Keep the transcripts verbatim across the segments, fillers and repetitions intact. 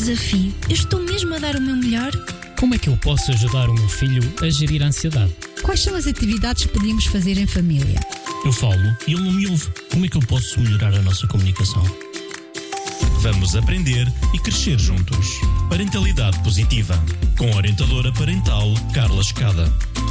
desafio. Eu estou mesmo a dar o meu melhor. Como é que eu posso ajudar o meu filho a gerir a ansiedade? Quais são as atividades que podíamos fazer em família? Eu falo e ele não me ouve. Como é que eu posso melhorar a nossa comunicação? Vamos aprender e crescer juntos. Parentalidade Positiva, com a orientadora parental Carla Escada.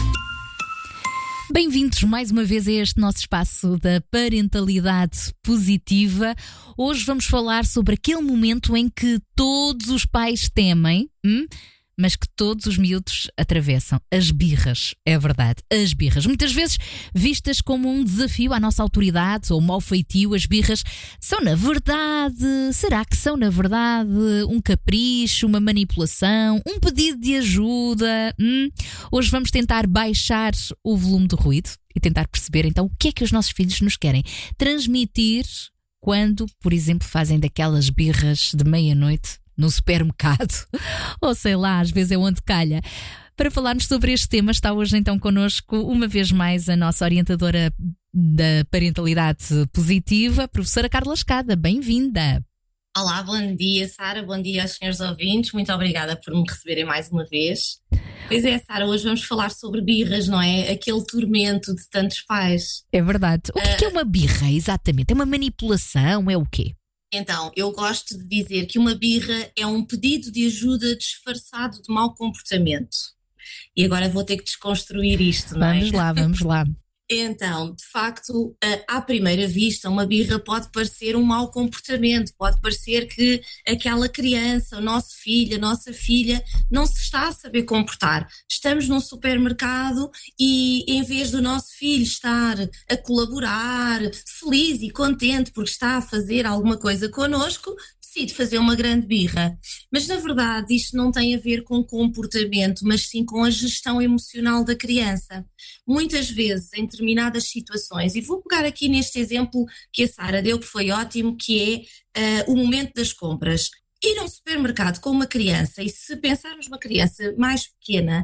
Bem-vindos mais uma vez a este nosso espaço da parentalidade positiva. Hoje vamos falar sobre aquele momento em que todos os pais temem, hum? mas que todos os miúdos atravessam. As birras, é verdade, as birras. Muitas vezes vistas como um desafio à nossa autoridade ou mau feitio, as birras são na verdade, será que são na verdade um capricho, uma manipulação, um pedido de ajuda? Hum? Hoje vamos tentar baixar o volume do ruído e tentar perceber então o que é que os nossos filhos nos querem transmitir quando, por exemplo, fazem daquelas birras de meia-noite no supermercado, ou sei lá, às vezes é onde calha. Para falarmos sobre este tema está hoje então connosco uma vez mais a nossa orientadora da parentalidade positiva, a professora Carla Escada. Bem-vinda! Olá, bom dia Sara, bom dia aos senhores ouvintes, muito obrigada por me receberem mais uma vez. Pois é, Sara, hoje vamos falar sobre birras, não é? Aquele tormento de tantos pais. É verdade. O que é, que é uma birra, exatamente? É uma manipulação? É o quê? Então, eu gosto de dizer que uma birra é um pedido de ajuda disfarçado de mau comportamento. E agora vou ter que desconstruir isto, não é? Vamos lá, vamos lá. Então, de facto, à primeira vista, uma birra pode parecer um mau comportamento, pode parecer que aquela criança, o nosso filho, a nossa filha, não se está a saber comportar. Estamos num supermercado e em vez do nosso filho estar a colaborar, feliz e contente porque está a fazer alguma coisa connosco, decide fazer uma grande birra. Mas, na verdade, isto não tem a ver com comportamento, mas sim com a gestão emocional da criança. Muitas vezes, em determinadas situações, e vou pegar aqui neste exemplo que a Sara deu, que foi ótimo, que é uh, o momento das compras. Ir a um supermercado com uma criança, e se pensarmos numa criança mais pequena,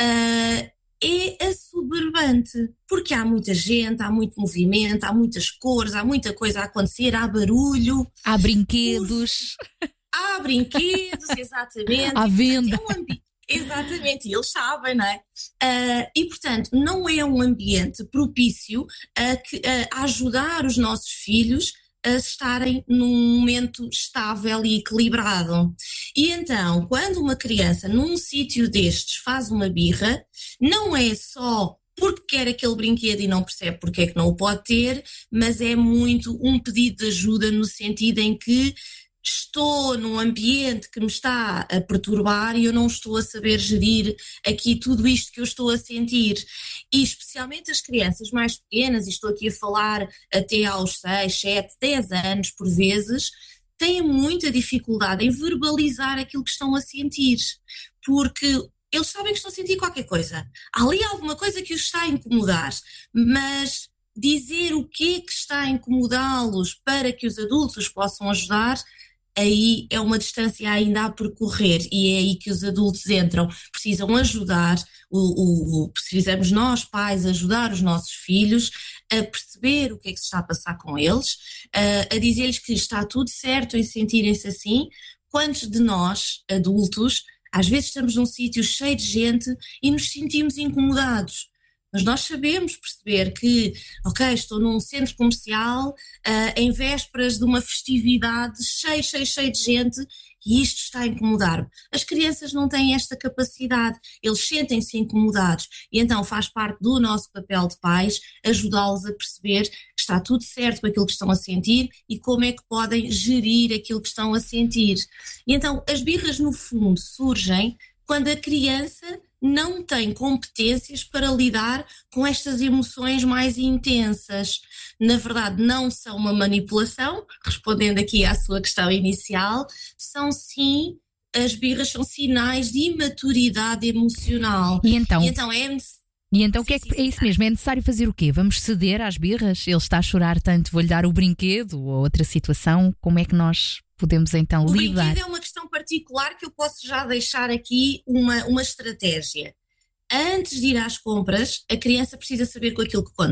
uh, é assoberbante, porque há muita gente, há muito movimento, há muitas cores, há muita coisa a acontecer, há barulho. Há brinquedos. Há brinquedos, exatamente. Há venda. É um ambi- exatamente, e eles sabem, não é? Uh, e, portanto, não é um ambiente propício a, que, a ajudar os nossos filhos a estarem num momento estável e equilibrado. E então, quando uma criança num sítio destes faz uma birra, não é só porque quer aquele brinquedo e não percebe porque é que não o pode ter, mas é muito um pedido de ajuda no sentido em que estou num ambiente que me está a perturbar e eu não estou a saber gerir aqui tudo isto que eu estou a sentir. E especialmente as crianças mais pequenas, e estou aqui a falar até aos seis, sete, dez anos por vezes, têm muita dificuldade em verbalizar aquilo que estão a sentir, porque eles sabem que estão a sentir qualquer coisa. Há ali alguma coisa que os está a incomodar, mas dizer o que é que está a incomodá-los para que os adultos os possam ajudar, aí é uma distância ainda a percorrer e é aí que os adultos entram. Precisam ajudar, o, o, precisamos nós pais ajudar os nossos filhos a perceber o que é que se está a passar com eles, a, a dizer-lhes que está tudo certo em sentirem-se assim. Quantos de nós, adultos, às vezes estamos num sítio cheio de gente e nos sentimos incomodados? Mas nós sabemos perceber que, ok, estou num centro comercial uh, em vésperas de uma festividade cheio, cheio, cheio de gente e isto está a incomodar-me. As crianças não têm esta capacidade, eles sentem-se incomodados e então faz parte do nosso papel de pais ajudá-los a perceber que está tudo certo com aquilo que estão a sentir e como é que podem gerir aquilo que estão a sentir. E então as birras no fundo surgem quando a criança não tem competências para lidar com estas emoções mais intensas. Na verdade, não são uma manipulação, respondendo aqui à sua questão inicial, são sim, as birras são sinais de imaturidade emocional. E então? E então é... E então o que é Sim, que sim, é isso sim. mesmo? É necessário fazer o quê? Vamos ceder às birras? Ele está a chorar tanto, vou-lhe dar o brinquedo ou outra situação? Como é que nós podemos então O lidar? brinquedo é uma questão particular que eu posso já deixar aqui uma, uma estratégia. Antes de ir às compras, a criança precisa saber com aquilo que conta.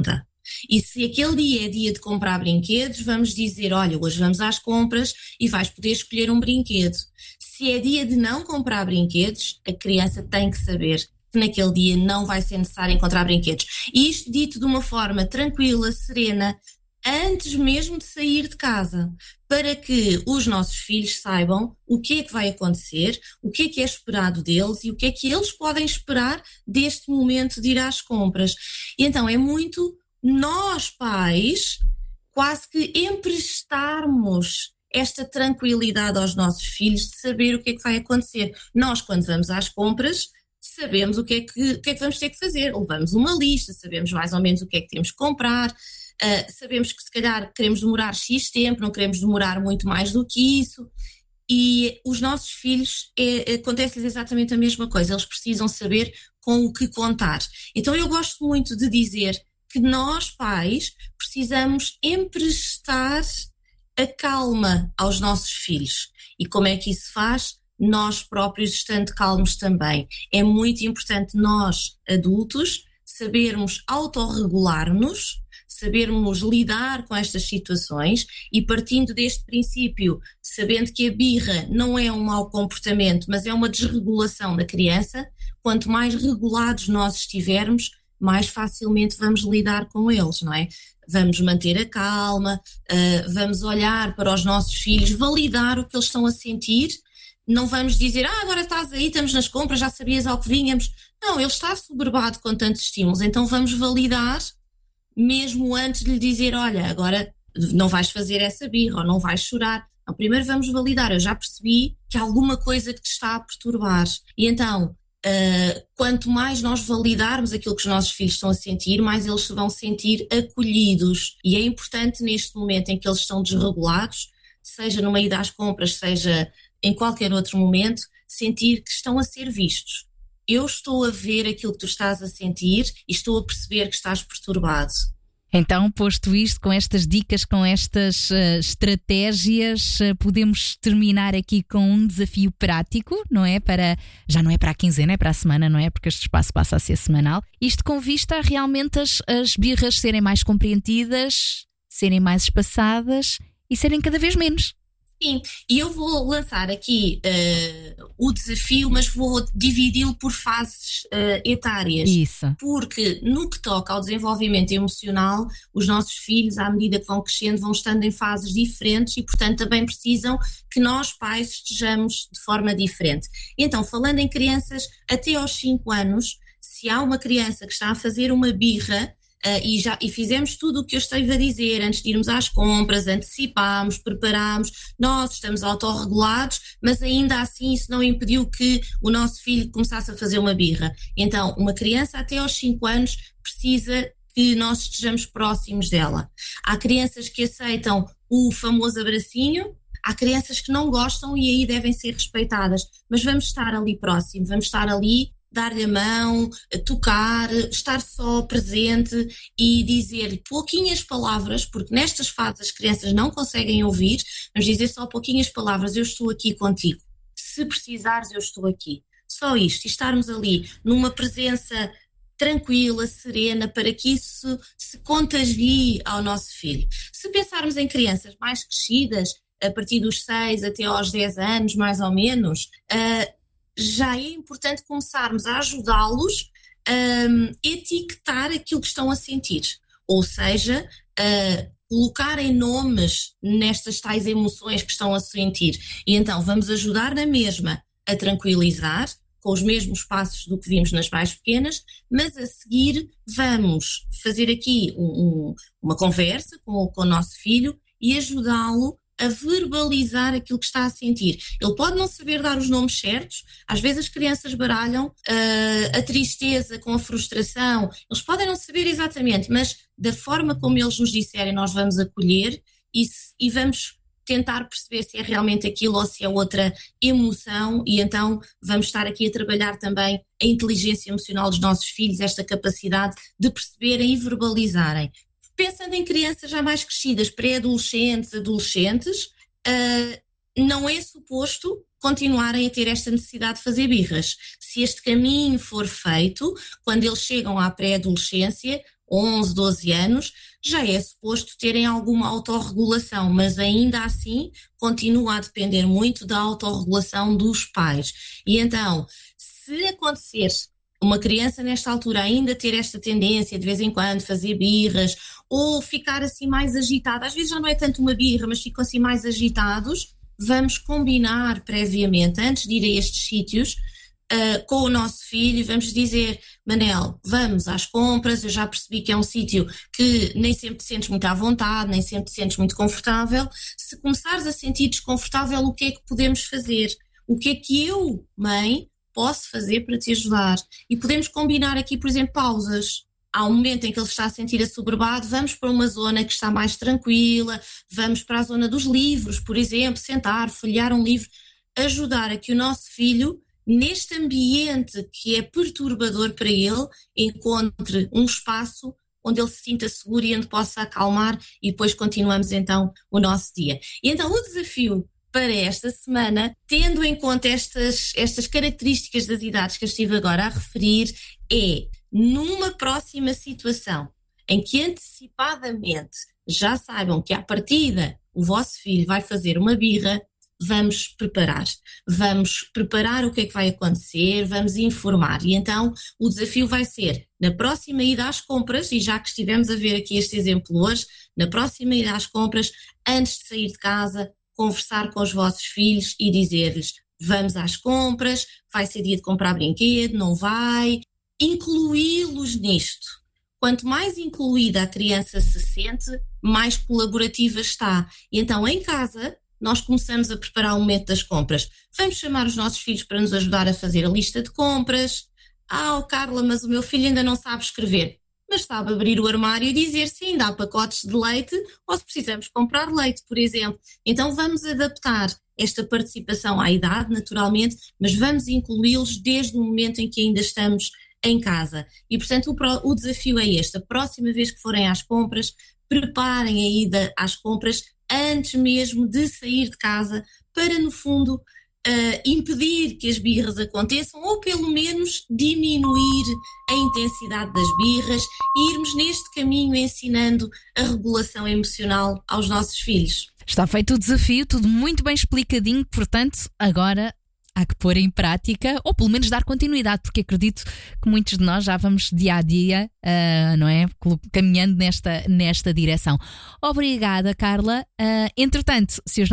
E se aquele dia é dia de comprar brinquedos, vamos dizer, olha, hoje vamos às compras e vais poder escolher um brinquedo. Se é dia de não comprar brinquedos, a criança tem que saber que naquele dia não vai ser necessário encontrar brinquedos. E isto dito de uma forma tranquila, serena, antes mesmo de sair de casa, para que os nossos filhos saibam o que é que vai acontecer, o que é que é esperado deles e o que é que eles podem esperar deste momento de ir às compras. E então é muito nós, pais, quase que emprestarmos esta tranquilidade aos nossos filhos de saber o que é que vai acontecer. Nós, quando vamos às compras, sabemos o que é que, o que é que vamos ter que fazer. Levamos uma lista, sabemos mais ou menos o que é que temos que comprar. Uh, sabemos que se calhar queremos demorar X tempo, não queremos demorar muito mais do que isso, e os nossos filhos é, acontece-lhes exatamente a mesma coisa, eles precisam saber com o que contar. Então eu gosto muito de dizer que nós, pais, precisamos emprestar a calma aos nossos filhos. E como é que isso se faz? Nós próprios estando calmos também. É muito importante nós, adultos, sabermos autorregular-nos, sabermos lidar com estas situações e partindo deste princípio, sabendo que a birra não é um mau comportamento, mas é uma desregulação da criança, quanto mais regulados nós estivermos, mais facilmente vamos lidar com eles, não é? Vamos manter a calma, uh, vamos olhar para os nossos filhos, validar o que eles estão a sentir. Não vamos dizer, ah, agora estás aí, estamos nas compras, já sabias ao que vínhamos. Não, ele está assoberbado com tantos estímulos, então vamos validar mesmo antes de lhe dizer, olha, agora não vais fazer essa birra ou não vais chorar. Não, primeiro vamos validar, eu já percebi que há alguma coisa que te está a perturbar. E então, uh, quanto mais nós validarmos aquilo que os nossos filhos estão a sentir, mais eles se vão sentir acolhidos. E é importante neste momento em que eles estão desregulados, seja numa ida às compras, seja em qualquer outro momento, sentir que estão a ser vistos. Eu estou a ver aquilo que tu estás a sentir e estou a perceber que estás perturbado. Então, posto isto, com estas dicas, com estas uh, estratégias, uh, podemos terminar aqui com um desafio prático, não é? Para, já não é para a quinzena, é para a semana, não é? Porque este espaço passa a ser semanal. Isto com vista a realmente as, as birras serem mais compreendidas, serem mais espaçadas e serem cada vez menos. Sim, e eu vou lançar aqui uh, o desafio, mas vou dividi-lo por fases uh, etárias. Isso. Porque no que toca ao desenvolvimento emocional, os nossos filhos, à medida que vão crescendo, vão estando em fases diferentes e, portanto, também precisam que nós, pais, estejamos de forma diferente. Então, falando em crianças até aos cinco anos, se há uma criança que está a fazer uma birra, Uh, e, já, e fizemos tudo o que eu estive a dizer antes de irmos às compras, antecipámos, preparámos, nós estamos autorregulados, mas ainda assim isso não impediu que o nosso filho começasse a fazer uma birra. Então, uma criança até aos cinco anos precisa que nós estejamos próximos dela. Há crianças que aceitam o famoso abracinho, há crianças que não gostam e aí devem ser respeitadas, mas vamos estar ali próximo, vamos estar ali, dar-lhe a mão, tocar, estar só presente e dizer pouquinhas palavras, porque nestas fases as crianças não conseguem ouvir, vamos dizer só pouquinhas palavras, eu estou aqui contigo, se precisares eu estou aqui, só isto, e estarmos ali numa presença tranquila, serena, para que isso se contagie ao nosso filho. Se pensarmos em crianças mais crescidas, a partir dos seis até aos dez anos, mais ou menos, uh, já é importante começarmos a ajudá-los a um, etiquetar aquilo que estão a sentir. Ou seja, a colocarem nomes nestas tais emoções que estão a sentir. E então vamos ajudar na mesma a tranquilizar, com os mesmos passos do que vimos nas mais pequenas, mas a seguir vamos fazer aqui um, um, uma conversa com, com o nosso filho e ajudá-lo a verbalizar aquilo que está a sentir. Ele pode não saber dar os nomes certos, às vezes as crianças baralham uh, a tristeza com a frustração, eles podem não saber exatamente, mas da forma como eles nos disserem nós vamos acolher e, e vamos tentar perceber se é realmente aquilo ou se é outra emoção e então vamos estar aqui a trabalhar também a inteligência emocional dos nossos filhos, esta capacidade de perceberem e verbalizarem. Pensando em crianças já mais crescidas, pré-adolescentes, adolescentes, uh, não é suposto continuarem a ter esta necessidade de fazer birras. Se este caminho for feito, quando eles chegam à pré-adolescência, onze, doze anos, já é suposto terem alguma autorregulação, mas ainda assim continua a depender muito da autorregulação dos pais. E então, se acontecer uma criança nesta altura ainda ter esta tendência de vez em quando fazer birras ou ficar assim mais agitada, às vezes já não é tanto uma birra, mas ficam assim mais agitados, vamos combinar previamente, antes de ir a estes sítios, uh, com o nosso filho, vamos dizer: Manel, vamos às compras, eu já percebi que é um sítio que nem sempre te sentes muito à vontade, nem sempre te sentes muito confortável. Se começares a sentir desconfortável, o que é que podemos fazer? O que é que eu, mãe, posso fazer para te ajudar? E podemos combinar aqui, por exemplo, pausas. Há um momento em que ele está a sentir assoberbado, vamos para uma zona que está mais tranquila, vamos para a zona dos livros, por exemplo, sentar, folhear um livro, ajudar a que o nosso filho, neste ambiente que é perturbador para ele, encontre um espaço onde ele se sinta seguro e onde possa acalmar, e depois continuamos então o nosso dia. E então o desafio para esta semana, tendo em conta estas, estas características das idades que eu estive agora a referir, é, numa próxima situação em que antecipadamente já saibam que à partida o vosso filho vai fazer uma birra, vamos preparar. Vamos preparar o que é que vai acontecer, vamos informar. E então o desafio vai ser, na próxima ida às compras, e já que estivemos a ver aqui este exemplo hoje, na próxima ida às compras, antes de sair de casa, conversar com os vossos filhos e dizer-lhes: vamos às compras, vai ser dia de comprar brinquedo, não vai? Incluí-los nisto. Quanto mais incluída a criança se sente, mais colaborativa está. E então em casa nós começamos a preparar o momento das compras. Vamos chamar os nossos filhos para nos ajudar a fazer a lista de compras. Ah, oh, Carla, mas o meu filho ainda não sabe escrever. Mas sabe abrir o armário e dizer se ainda há pacotes de leite ou se precisamos comprar leite, por exemplo. Então vamos adaptar esta participação à idade, naturalmente, mas vamos incluí-los desde o momento em que ainda estamos em casa. E, portanto, o, o desafio é este: a próxima vez que forem às compras, preparem a ida às compras antes mesmo de sair de casa, para, no fundo, Uh, impedir que as birras aconteçam, ou pelo menos diminuir a intensidade das birras e irmos neste caminho ensinando a regulação emocional aos nossos filhos. Está feito o desafio, tudo muito bem explicadinho, portanto, agora há que pôr em prática, ou pelo menos dar continuidade, porque acredito que muitos de nós já vamos dia a dia, uh, não é? Caminhando nesta, nesta direção. Obrigada, Carla. Uh, entretanto, se os